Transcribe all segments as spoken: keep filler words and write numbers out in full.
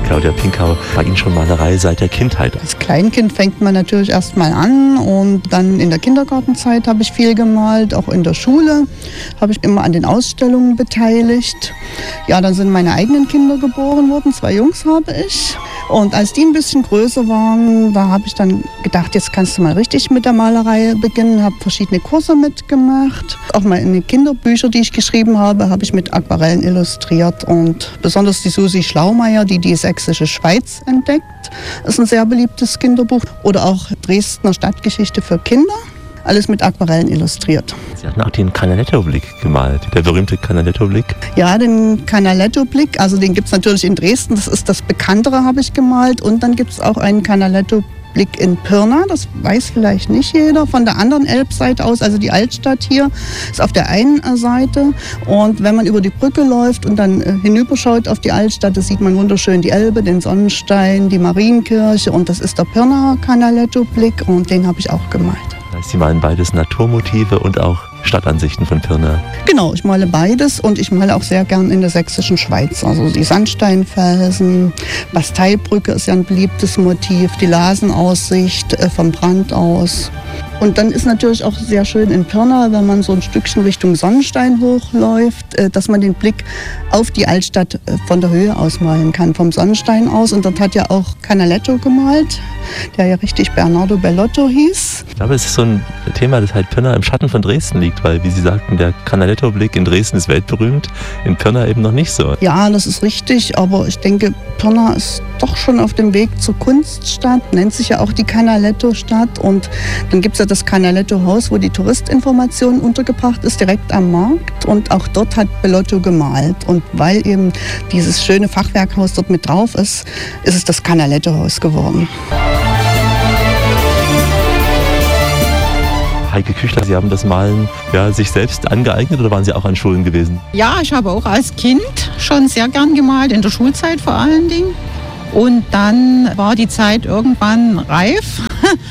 Claudia Pinkau, bei Ihnen schon Malerei seit der Kindheit? Als Kleinkind fängt man natürlich erst mal an und dann in der Kindergartenzeit habe ich viel gemalt, auch in der Schule habe ich immer an den Ausstellungen beteiligt. Ja, dann sind meine eigenen Kinder geboren worden, zwei Jungs habe ich. Und als die ein bisschen größer waren, da habe ich dann gedacht, jetzt kannst du mal richtig mit der Malerei beginnen, habe verschiedene Kurse mitgemacht. Auch meine Kinderbücher, die ich geschrieben habe, habe ich mit Aquarellen illustriert. Und besonders die Susi Schlaumeier, die die sächsische Schweiz entdeckt, ist ein sehr beliebtes Kinderbuch. Oder auch Dresdner Stadtgeschichte für Kinder. Alles mit Aquarellen illustriert. Sie hatten auch den Canaletto-Blick gemalt, der berühmte Canaletto-Blick. Ja, den Canaletto-Blick, also den gibt es natürlich in Dresden, das ist das Bekanntere, habe ich gemalt. Und dann gibt es auch einen Canaletto-Blick in Pirna, das weiß vielleicht nicht jeder, von der anderen Elbseite aus, also die Altstadt hier ist auf der einen Seite. Und wenn man über die Brücke läuft und dann äh, hinüberschaut auf die Altstadt, da sieht man wunderschön die Elbe, den Sonnenstein, die Marienkirche und das ist der Pirna Canaletto-Blick und den habe ich auch gemalt. Sie malen beides Naturmotive und auch Stadtansichten von Pirna. Genau, ich male beides und ich male auch sehr gern in der sächsischen Schweiz. Also die Sandsteinfelsen, Basteibrücke ist ja ein beliebtes Motiv, die Lasenaussicht vom Brand aus. Und dann ist natürlich auch sehr schön in Pirna, wenn man so ein Stückchen Richtung Sonnenstein hochläuft, dass man den Blick auf die Altstadt von der Höhe aus malen kann, vom Sonnenstein aus. Und dort hat ja auch Canaletto gemalt, der ja richtig Bernardo Bellotto hieß. Ich glaube, es ist so ein Thema, das halt Pirna im Schatten von Dresden liegt, weil, wie Sie sagten, der Canaletto-Blick in Dresden ist weltberühmt, in Pirna eben noch nicht so. Ja, das ist richtig, aber ich denke, Pirna ist doch schon auf dem Weg zur Kunststadt, nennt sich ja auch die Canaletto-Stadt. Und dann gibt es ja das Canaletto-Haus, wo die Touristinformation untergebracht ist, direkt am Markt. Und auch dort hat Bellotto gemalt. Und weil eben dieses schöne Fachwerkhaus dort mit drauf ist, ist es das Canaletto-Haus geworden. Heike Küchler, Sie haben das Malen ja, sich selbst angeeignet oder waren Sie auch an Schulen gewesen? Ja, ich habe auch als Kind schon sehr gern gemalt, in der Schulzeit vor allen Dingen. Und dann war die Zeit irgendwann reif,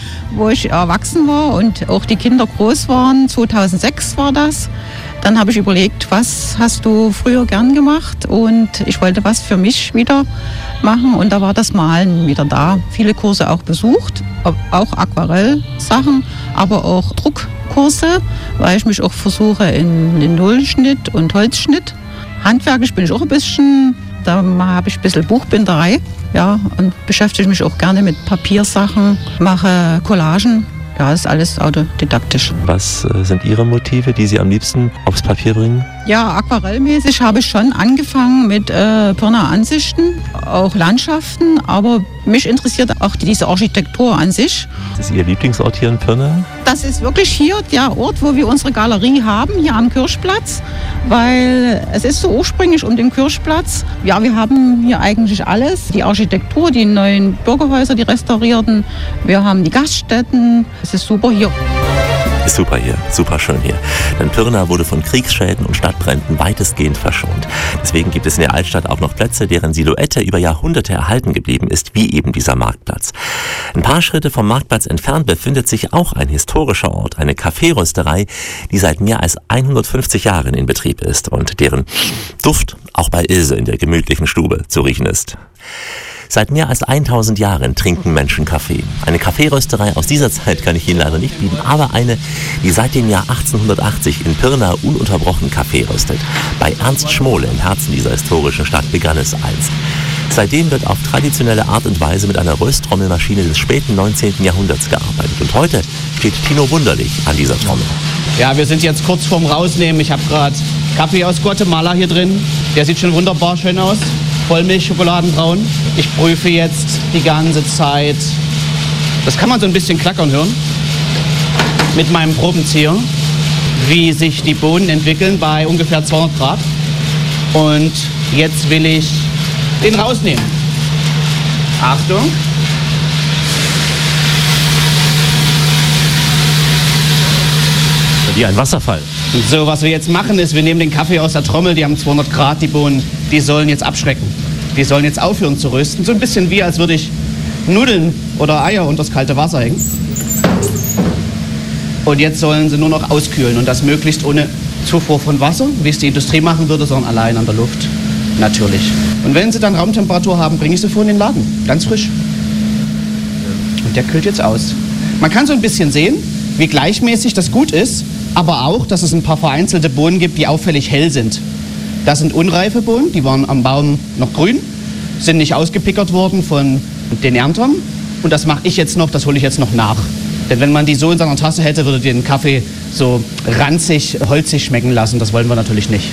wo ich erwachsen war und auch die Kinder groß waren. zweitausendsechs war das. Dann habe ich überlegt, was hast du früher gern gemacht? Und ich wollte was für mich wieder machen. Und da war das Malen wieder da. Viele Kurse auch besucht, auch Aquarellsachen, aber auch Druckkurse, weil ich mich auch versuche in den Nullschnitt und Holzschnitt. Handwerklich bin ich auch ein bisschen, da habe ich ein bisschen Buchbinderei. Ja, und beschäftige mich auch gerne mit Papiersachen, mache Collagen. Ja, das ist alles autodidaktisch. Was äh, sind Ihre Motive, die Sie am liebsten aufs Papier bringen? Ja, aquarellmäßig habe ich schon angefangen mit äh, Pirna Ansichten, auch Landschaften, aber mich interessiert auch diese Architektur an sich. Das ist Ihr Lieblingsort hier in Pirna? Das ist wirklich hier der Ort, wo wir unsere Galerie haben, hier am Kirchplatz, weil es ist so ursprünglich um den Kirchplatz. Ja, wir haben hier eigentlich alles, die Architektur, die neuen Bürgerhäuser, die restaurierten, wir haben die Gaststätten, es ist super hier. Ist super hier, super schön hier. Denn Pirna wurde von Kriegsschäden und Stadtbränden weitestgehend verschont. Deswegen gibt es in der Altstadt auch noch Plätze, deren Silhouette über Jahrhunderte erhalten geblieben ist, wie eben dieser Marktplatz. Ein paar Schritte vom Marktplatz entfernt befindet sich auch ein historischer Ort, eine Kaffeerösterei, die seit mehr als hundertfünfzig Jahren in Betrieb ist und deren Duft auch bei Ilse in der gemütlichen Stube zu riechen ist. Seit mehr als tausend Jahren trinken Menschen Kaffee. Eine Kaffeerösterei aus dieser Zeit kann ich Ihnen leider nicht bieten, aber eine, die seit dem Jahr achtzehnhundertachtzig in Pirna ununterbrochen Kaffee röstet. Bei Ernst Schmole im Herzen dieser historischen Stadt begann es einst. Seitdem wird auf traditionelle Art und Weise mit einer Rösttrommelmaschine des späten neunzehnten Jahrhunderts gearbeitet. Und heute steht Tino Wunderlich an dieser Trommel. Ja, wir sind jetzt kurz vorm Rausnehmen. Ich habe gerade Kaffee aus Guatemala hier drin. Der sieht schon wunderbar schön aus. Vollmilch, schokoladenbraun. Ich prüfe jetzt die ganze Zeit, das kann man so ein bisschen klackern hören, mit meinem Probenzieher, wie sich die Bohnen entwickeln bei ungefähr zweihundert Grad. Und jetzt will ich den rausnehmen. Achtung. Wie ein Wasserfall. So, was wir jetzt machen ist, wir nehmen den Kaffee aus der Trommel, die haben zweihundert Grad, die Bohnen, die sollen jetzt abschrecken. Die sollen jetzt aufhören zu rösten. So ein bisschen wie, als würde ich Nudeln oder Eier unter das kalte Wasser hängen. Und jetzt sollen sie nur noch auskühlen und das möglichst ohne Zufuhr von Wasser, wie es die Industrie machen würde, sondern allein an der Luft. natürlich. Und wenn sie dann Raumtemperatur haben, bringe ich sie vor in den Laden, ganz frisch. Und der kühlt jetzt aus. Man kann so ein bisschen sehen, wie gleichmäßig das gut ist, aber auch, dass es ein paar vereinzelte Bohnen gibt, die auffällig hell sind. Das sind unreife Bohnen, die waren am Baum noch grün, sind nicht ausgepickert worden von den Erntern. Und das mache ich jetzt noch, das hole ich jetzt noch nach. Denn wenn man die so in seiner Tasse hätte, würde den Kaffee so ranzig, holzig schmecken lassen. Das wollen wir natürlich nicht.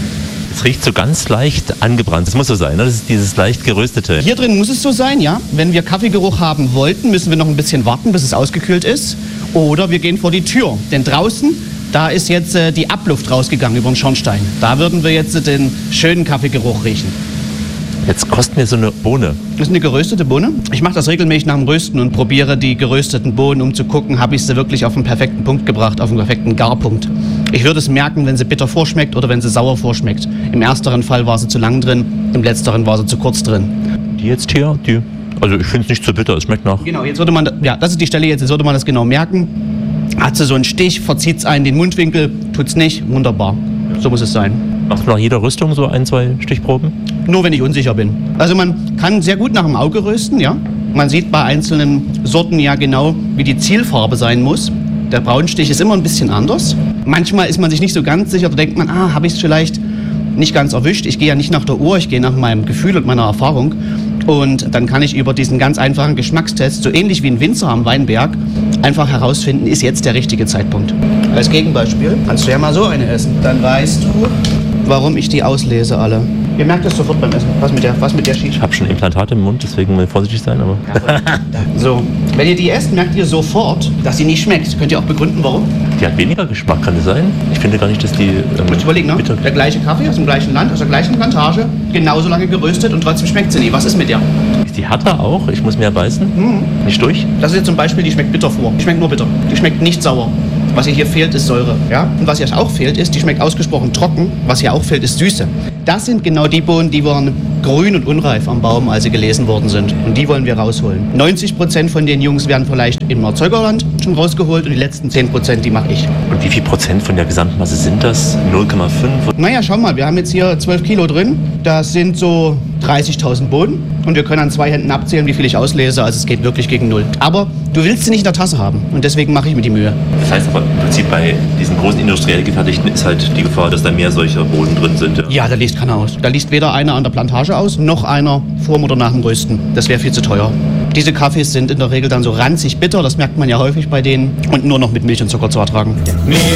Es riecht so ganz leicht angebrannt. Das muss so sein, ne? Das ist dieses leicht geröstete. Hier drin muss es so sein, ja. Wenn wir Kaffeegeruch haben wollten, müssen wir noch ein bisschen warten, bis es ausgekühlt ist. Oder wir gehen vor die Tür. Denn draußen, da ist jetzt äh, die Abluft rausgegangen über den Schornstein. Da würden wir jetzt äh, den schönen Kaffeegeruch riechen. Jetzt kostet mir so eine Bohne. Das ist eine geröstete Bohne. Ich mache das regelmäßig nach dem Rösten und probiere die gerösteten Bohnen, um zu gucken, habe ich sie wirklich auf den perfekten Punkt gebracht, auf den perfekten Garpunkt. Ich würde es merken, wenn sie bitter vorschmeckt oder wenn sie sauer vorschmeckt. Im ersteren Fall war sie zu lang drin, im letzteren war sie zu kurz drin. Die jetzt hier, die, also ich finde es nicht zu bitter, es schmeckt nach. Genau, jetzt würde man, ja, das ist die Stelle jetzt, jetzt würde man das genau merken. Hat sie so einen Stich, verzieht es einen den Mundwinkel, tut's nicht, wunderbar. So muss es sein. Machst du nach jeder Rüstung so ein, zwei Stichproben? Nur wenn ich unsicher bin. Also man kann sehr gut nach dem Auge rösten, ja. Man sieht bei einzelnen Sorten ja genau, wie die Zielfarbe sein muss. Der Braunstich ist immer ein bisschen anders. Manchmal ist man sich nicht so ganz sicher, da denkt man, ah, habe ich es vielleicht nicht ganz erwischt. Ich gehe ja nicht nach der Uhr, ich gehe nach meinem Gefühl und meiner Erfahrung. Und dann kann ich über diesen ganz einfachen Geschmackstest, so ähnlich wie ein Winzer am Weinberg, einfach herausfinden, ist jetzt der richtige Zeitpunkt. Als Gegenbeispiel kannst du ja mal so eine essen. Dann weißt du, warum ich die auslese alle. Ihr merkt das sofort beim Essen, was mit der, was mit der schief. Ich habe schon Implantate im Mund, deswegen will ich vorsichtig sein. Aber so, wenn ihr die esst, merkt ihr sofort, dass sie nicht schmeckt. Könnt ihr auch begründen, warum? die hat weniger Geschmack, kann das sein? Ich finde gar nicht, dass die... Ähm, Du musst überlegen, ne? bitter- Der gleiche Kaffee aus dem gleichen Land, aus der gleichen Plantage, genauso lange geröstet und trotzdem schmeckt sie nie. Was ist mit der? Ist die härter auch? Ich muss mehr beißen? Mhm. Nicht durch? Das ist jetzt zum Beispiel, die schmeckt bitter vor. Die schmeckt nur bitter. Die schmeckt nicht sauer. Was ihr hier fehlt, ist Säure. Ja? Und was ihr auch fehlt, ist, die schmeckt ausgesprochen trocken. Was hier auch fehlt, ist Süße. Das sind genau die Bohnen, die waren grün und unreif am Baum, als sie gelesen worden sind. Und die wollen wir rausholen. neunzig Prozent von den Jungs werden vielleicht im Erzeugerland schon rausgeholt und die letzten zehn Prozent, die mache ich. Und wie viel Prozent von der Gesamtmasse sind das? null Komma fünf? Naja, schau mal, wir haben jetzt hier zwölf Kilo drin. Das sind so dreißigtausend Bohnen. Und wir können an zwei Händen abzählen, wie viel ich auslese. Also es geht wirklich gegen null. Aber du willst sie nicht in der Tasse haben. Und deswegen mache ich mir die Mühe. Das heißt aber im Prinzip bei diesen großen industriell gefertigten ist halt die Gefahr, dass da mehr solcher Boden drin sind. Ja. Ja, da liest keiner aus. Da liest weder einer an der Plantage aus, noch einer vorm oder nach dem Rösten. Das wäre viel zu teuer. Diese Kaffees sind in der Regel dann so ranzig bitter, das merkt man ja häufig bei denen, und nur noch mit Milch und Zucker zu ertragen.